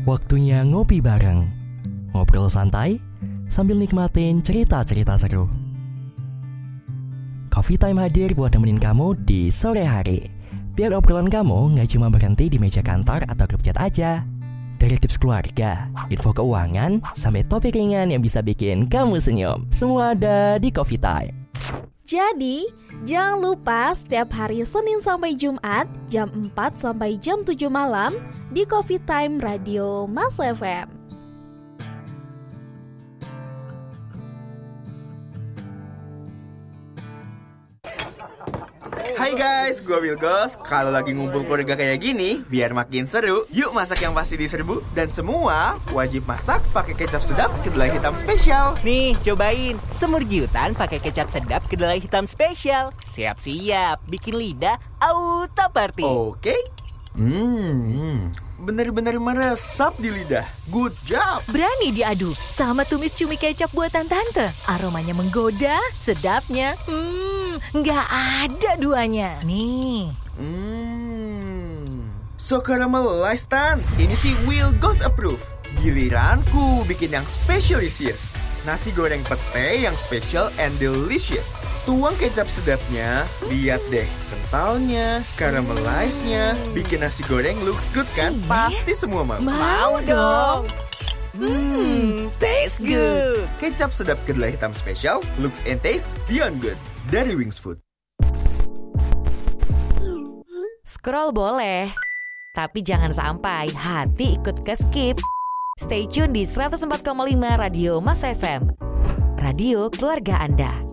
Waktunya ngopi bareng, ngobrol santai sambil nikmatin cerita-cerita seru. Coffee Time hadir buat nemenin kamu di sore hari. Biar obrolan kamu gak cuma berhenti di meja kantor atau grup chat aja. Dari tips keluarga, info keuangan, sampai topik ringan yang bisa bikin kamu senyum. Semua ada di Coffee Time. Jadi, jangan lupa setiap hari Senin sampai Jumat jam 4 sampai jam 7 malam di Coffee Time Radio Mas FM. Hai guys, gue Wilgos. Kalau lagi ngumpul keluarga kayak gini, biar makin seru, yuk masak yang pasti diserbu. Dan semua wajib masak pakai kecap sedap kedelai hitam spesial. Nih, cobain semur giutan pakai kecap sedap kedelai hitam spesial. Siap-siap, bikin lidah auto party. Oke. Bener-bener meresap di lidah. Good job. Berani diadu sama tumis cumi kecap buatan tante. Aromanya menggoda, sedapnya nggak ada duanya. Nih. So caramelized Tan. Ini sih Wilgos approve. Giliranku bikin yang specialisius. Nasi goreng pete yang special and delicious. Tuang kecap sedapnya, lihat deh kentalnya, caramelized-nya, bikin nasi goreng looks good kan? Pasti semua mau. Mau dong. Taste good. Kecap sedap kedelai hitam special, looks and taste beyond good. Dari Wings Food. Scroll boleh, tapi jangan sampai hati ikut ke skip. Stay tune di 104,5 Radio Mas FM. Radio keluarga Anda.